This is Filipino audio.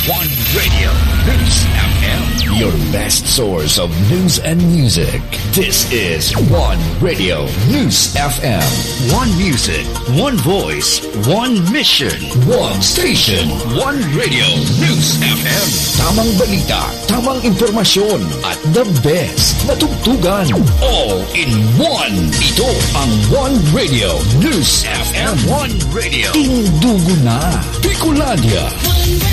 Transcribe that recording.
One Radio News FM. Your best source of news and music. This is One Radio News FM. One music, one voice, one mission, one station. One Radio News FM. Tamang balita, tamang impormasyon, at the best na tugtugan. All in one. Ito ang One Radio News FM. One Radio. Tindugo na. Bicolania.